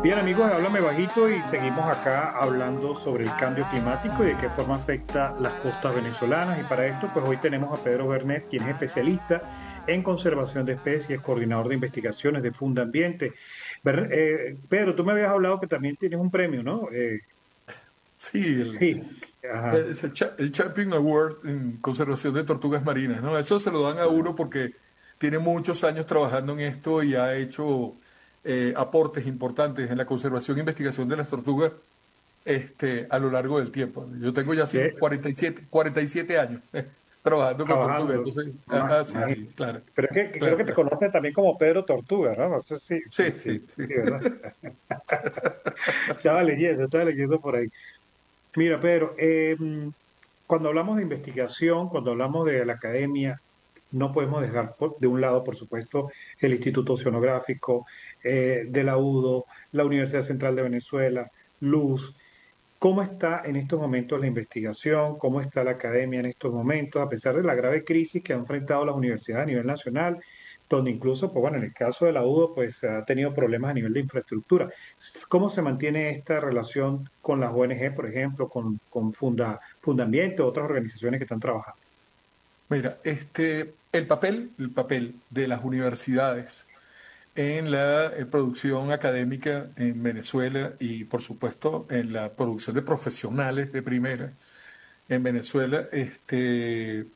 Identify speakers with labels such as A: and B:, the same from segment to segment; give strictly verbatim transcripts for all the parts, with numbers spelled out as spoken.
A: Bien amigos, háblame bajito y seguimos acá hablando sobre el cambio climático y de qué forma afecta las costas venezolanas. Y para esto, pues hoy tenemos a Pedro Bernet, quien es especialista en conservación de especies, coordinador de investigaciones de Funda Ambiente. Ber- eh, Pedro, tú me habías hablado que también tienes un premio, ¿no? Eh,
B: Sí, el,
A: sí, ajá.
B: es el, Cha- el Champion Award en conservación de tortugas marinas, ¿no? Eso se lo dan a uno porque tiene muchos años trabajando en esto y ha hecho eh, aportes importantes en la conservación e investigación de las tortugas este, a lo largo del tiempo. Yo tengo ya
A: De,
B: cin- cuarenta y siete, cuarenta y siete años eh, trabajando con tortugas,
A: trabajando.
B: entonces,
A: Ima-
B: ah, ah, sí,
A: imagi-
B: sí, claro,
A: Pero es que, que creo
B: claro,
A: que te
B: claro.
A: conocen también como Pedro Tortuga, ¿no? No sé si,
B: Sí,
A: sí, sí,
B: sí, sí.
A: sí, ¿verdad? Estaba leyendo, estaba leyendo por ahí. Mira, Pedro, eh, cuando hablamos de investigación, cuando hablamos de la academia, no podemos dejar por- de un lado, por supuesto, el Instituto Oceanográfico, eh, de la UDO, la Universidad Central de Venezuela, Luz. ¿Cómo está en estos momentos la investigación? ¿Cómo está la academia en estos momentos? A pesar de la grave crisis que han enfrentado las universidades a nivel nacional, donde incluso, pues bueno, en el caso de la UDO, pues ha tenido problemas a nivel de infraestructura. ¿Cómo se mantiene esta relación con las O N G, por ejemplo, con, con Funda, Fundambiente o otras organizaciones que están trabajando?
B: Mira, este, el papel, el papel de las universidades en la eh, producción académica en Venezuela y, por supuesto, en la producción de profesionales de primera en Venezuela. Este,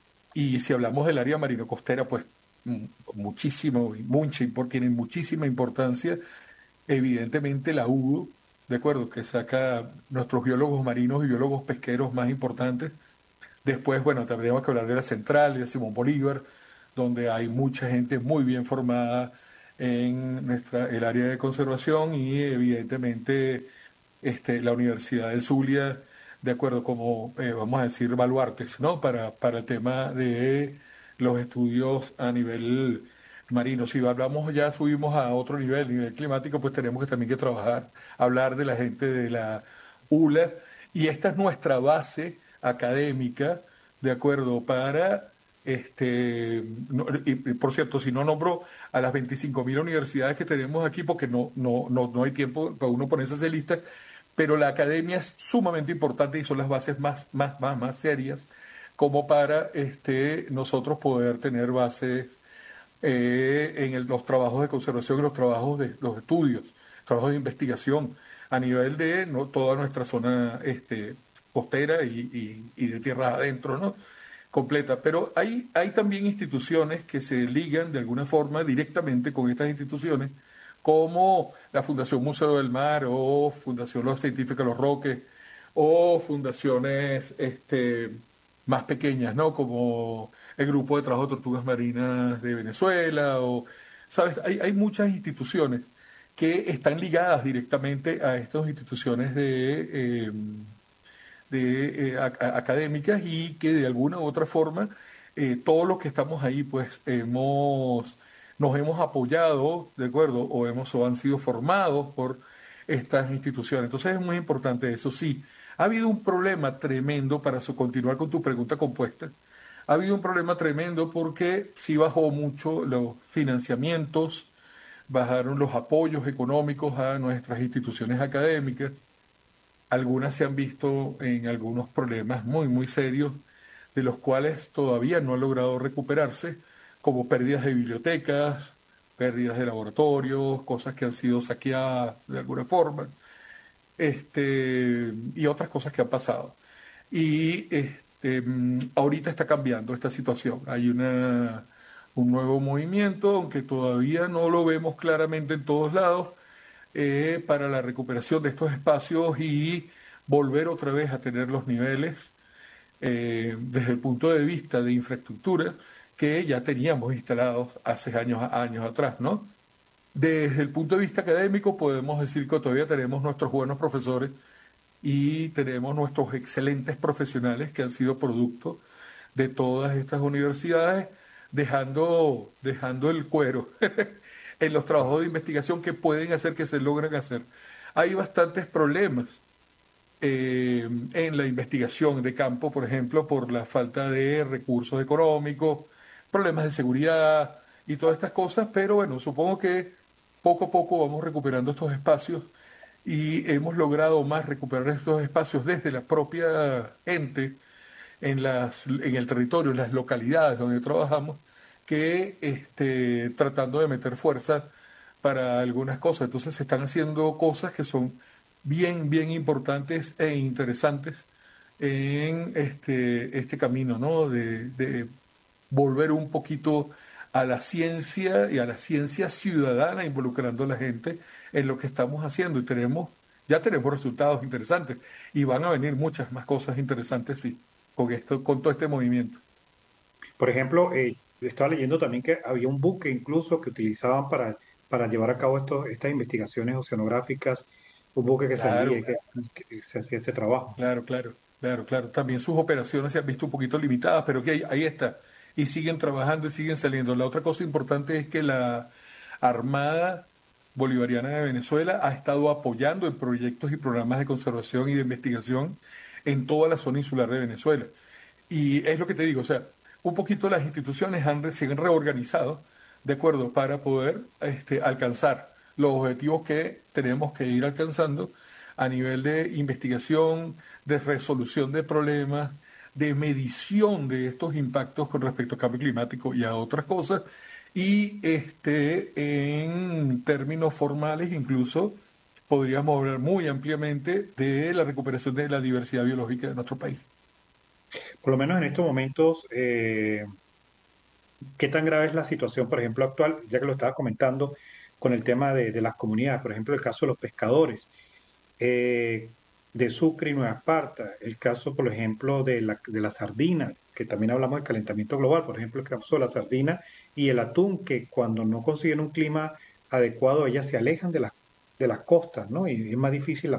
B: y si hablamos del área marino-costera, pues mm, muchísimo, mucha, impor- tiene muchísima importancia. Evidentemente, la U D O, de acuerdo, que saca nuestros biólogos marinos y biólogos pesqueros más importantes. Después, bueno, tendríamos que hablar de la Central, de Simón Bolívar, donde hay mucha gente muy bien formada en nuestra, el área de conservación y evidentemente este, la Universidad del Zulia, de acuerdo como, eh, vamos a decir, baluartes, ¿no? Para, para el tema de los estudios a nivel marino. Si hablamos ya, subimos a otro nivel, nivel climático, pues tenemos que también que trabajar, hablar de la gente de la U L A, y esta es nuestra base académica, de acuerdo, para, este, no- y, y por cierto, si no nombro a las veinticinco mil universidades que tenemos aquí, porque no, no, no, no hay tiempo para uno ponerse a hacer lista, pero la academia es sumamente importante y son las bases más, más, más, más serias como para este, nosotros poder tener bases eh, en el- los trabajos de conservación y los trabajos de los estudios, trabajos de investigación a nivel de no, toda nuestra zona este, costera y, y- y de tierra adentro, ¿no? Completa. Pero hay, hay también instituciones que se ligan de alguna forma directamente con estas instituciones, como la Fundación Museo del Mar o Fundación Los Científicos Los Roques o fundaciones este, más pequeñas, ¿no? Como el Grupo de Trabajo de Tortugas Marinas de Venezuela o, ¿sabes? Hay, hay muchas instituciones que están ligadas directamente a estas instituciones de, eh, de, eh, a- a- académicas y que de alguna u otra forma eh, todos los que estamos ahí pues hemos, nos hemos apoyado, ¿de acuerdo? O, hemos, o han sido formados por estas instituciones. Entonces es muy importante eso. Sí, ha habido un problema tremendo para su- continuar con tu pregunta compuesta. Ha habido un problema tremendo porque sí bajó mucho los financiamientos, bajaron los apoyos económicos a nuestras instituciones académicas. Algunas se han visto en algunos problemas muy, muy serios, de los cuales todavía no han logrado recuperarse, como pérdidas de bibliotecas, pérdidas de laboratorios, cosas que han sido saqueadas de alguna forma, este, y otras cosas que han pasado. Y este, mm, ahorita está cambiando esta situación. Hay una, un nuevo movimiento, aunque todavía no lo vemos claramente en todos lados, eh, para la recuperación de estos espacios y volver otra vez a tener los niveles eh, desde el punto de vista de infraestructura que ya teníamos instalados hace años, años atrás, ¿no? Desde el punto de vista académico podemos decir que todavía tenemos nuestros buenos profesores y tenemos nuestros excelentes profesionales que han sido producto de todas estas universidades, dejando, dejando el cuero en los trabajos de investigación que pueden hacer que se logren hacer. Hay bastantes problemas eh, en la investigación de campo, por ejemplo, por la falta de recursos económicos, problemas de seguridad y todas estas cosas, pero bueno, supongo que poco a poco vamos recuperando estos espacios y hemos logrado más recuperar estos espacios desde la propia gente en, las, en el territorio, en las localidades donde trabajamos, que este, tratando de meter fuerza para algunas cosas. Entonces se están haciendo cosas que son bien, bien importantes e interesantes en este, este camino, ¿no? De, de volver un poquito a la ciencia y a la ciencia ciudadana, involucrando a la gente en lo que estamos haciendo. Y tenemos, ya tenemos resultados interesantes. Y van a venir muchas más cosas interesantes, sí, con esto, con todo este movimiento.
A: Por ejemplo, eh, estaba leyendo también que había un buque incluso que utilizaban para, para llevar a cabo estos, estas investigaciones oceanográficas, un buque que salía y
B: Claro,
A: que, que se hacía este trabajo.
B: claro, claro, claro, claro. También sus operaciones se han visto un poquito limitadas, pero que ahí, ahí está. Y siguen trabajando y siguen saliendo. La otra cosa importante es que la Armada Bolivariana de Venezuela ha estado apoyando en proyectos y programas de conservación y de investigación en toda la zona insular de Venezuela. Y es lo que te digo, o sea, un poquito las instituciones han, re- se han reorganizado, ¿de acuerdo? Para poder este, alcanzar los objetivos que tenemos que ir alcanzando a nivel de investigación, de resolución de problemas, de medición de estos impactos con respecto al cambio climático y a otras cosas, y este, en términos formales incluso podríamos hablar muy ampliamente de la recuperación de la diversidad biológica de nuestro país.
A: Por lo menos en estos momentos, eh, ¿qué tan grave es la situación, por ejemplo, actual? Ya que lo estaba comentando con el tema de, de las comunidades, por ejemplo, el caso de los pescadores eh, de Sucre y Nueva Esparta, el caso, por ejemplo, de la, de la sardina, que también hablamos del calentamiento global, por ejemplo, el caso de la sardina y el atún, que cuando no consiguen un clima adecuado, ellas se alejan de las, de las costas, ¿no? Y es más difícil la